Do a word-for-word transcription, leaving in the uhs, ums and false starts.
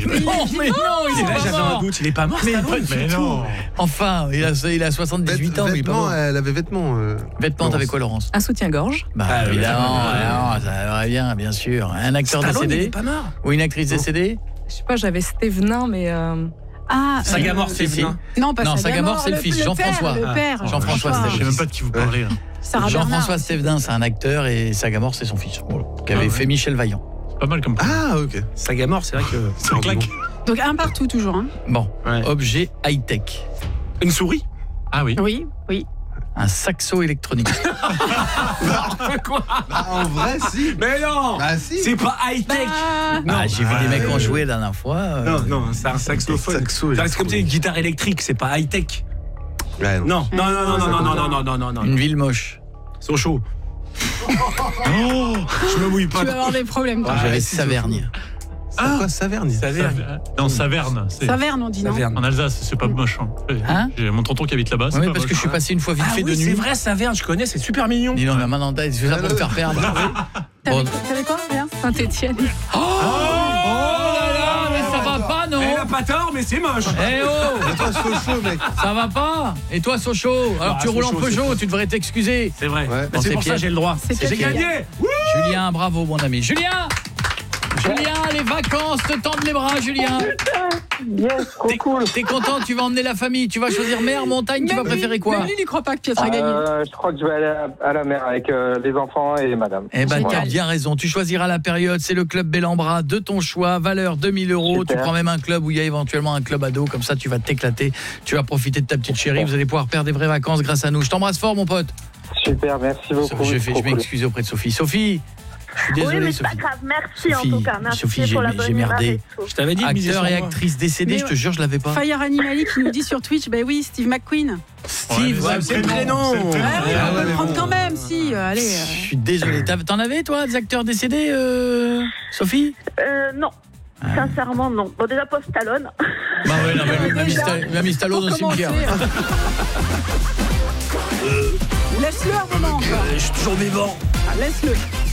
Non, mais non, il est Là, pas j'avais un mort. doute, il est pas mort. Mais Stallone pas du Mais tout. non. Enfin, il a, il a soixante-dix-huit ans, mais il est pas Vêtements, mort. elle avait vêtements. euh, Vêtements, t'avais Laurence. quoi, Laurence? Un soutien-gorge. Bah Ah, oui, évidemment, oui. alors, ça va bien, bien sûr. Un acteur Stallone, il décédé est pas mort. ou une actrice décédée? Je sais pas, j'avais Stévenin, mais... Euh... Ah, Sagamore, Si, c'est si. Vénin. non, pas Non, Sagamore, Sagamore, c'est le fils, père, Jean-François. Le père, Ah, Jean-François, Je c'était sais même pas de qui vous parlez. là. Sarah Jean-François Bernard. Stévenin, c'est un acteur et Sagamore, c'est son fils, voilà, qui avait Ah ouais. fait Michel Vaillant. Pas mal comme. Ah, ok. Sagamore, c'est vrai que Ça claque. Donc un partout toujours. Hein. Bon, Ouais. objet high-tech. Une souris. Ah oui. Oui, oui. Un saxo électronique. Quoi? Bah, en vrai, si. Mais non. Bah, si. C'est pas high-tech. Bah, Ah, j'ai vu des mecs en jouer la dernière fois. euh, Non, non, c'est un saxophone. Saxo, C'est comme une guitare électrique, c'est pas high-tech. Ouais, non. Non, non, non, non, non, non, non, non, non, non, non. Une ville moche. Ils sont chauds. Oh, je me mouille pas. tu vas avoir des problèmes. toi. Ouais. J'avais c'est Savergne. C'est quoi, Saverne? Saverne. Non, Saverne. c'est- Saverne, on dit non. Saverne. En Alsace, c'est pas moche. hein. Hein J'ai mon tonton qui habite là-bas. c'est Oui, pas parce que moche. je suis passé une fois vite Ah fait oui, de c'est nuit. vrai, Saverne, je connais, c'est super mignon. Dis non, mais maintenant, c'est ça pour me faire perdre. T'avais Bon. t'avais quoi, rien Saint-Étienne. Oh, oh là là, mais ça va pas, non? Elle a pas tort, mais c'est moche. Eh oh, Et toi, Sochaux, mec. ça va pas? Et toi, Sochaux? Alors Bah, tu roules en Sochaux, Peugeot, c'est- tu devrais t'excuser. C'est vrai. Ouais. Mais c'est Bon, pour c'est ça Pierre. que j'ai le droit. C'est J'ai Pierre. gagné. Julien, bravo mon ami. Julien! Julien, les vacances te tendent les bras, Julien. Yes, trop T'es cool. t'es content, tu vas emmener la famille, tu vas choisir mer, montagne, tu vas Même lui- préférer quoi? Même lui, il croit pas que Pietro a gagné. Euh, je crois que je vais aller à, à la mer avec euh, les enfants et madame. Eh ben, Génial. t'as bien raison. Tu choisiras la période. C'est le club Bellambra de ton choix. Valeur deux mille euros. Super. Tu prends même un club où il y a éventuellement un club ado. Comme ça, tu vas t'éclater. Tu vas profiter de ta petite chérie. Vous allez pouvoir faire des vraies vacances grâce à nous. Je t'embrasse fort, mon pote. Super, merci beaucoup. Je, fais, trop je cool. m'excuse auprès de Sophie. Sophie, je suis désolé, oui, mais c'est Sophie. pas grave. Merci Sophie, en tout cas. Merci Sophie, j'ai- pour la j'ai bonne humeur merdé. et tout. Je t'avais dit de miser Acteur sur et moi. actrice décédés, Mais je te jure, je l'avais pas. Fire Animali qui nous dit sur Twitch, bah oui, Steve McQueen. Steve, Ouais, c'est le prénom. c'est le Ah prénom. oui, Ah on peut ouais, le mais prendre bon. quand même, si. euh, Allez. je euh. suis désolé. T'as- T'en avais, toi, des acteurs décédés, euh, Sophie? Euh, non. Sincèrement, non. Bon, déjà, pas Stallone. Bah ouais, non, mais lui, il m'a mis Déjà, Sta- il m'a mis Stallone Pour au cimetière. commencer. Laisse-le un moment. Je suis toujours vivant. Ah, Laisse-le.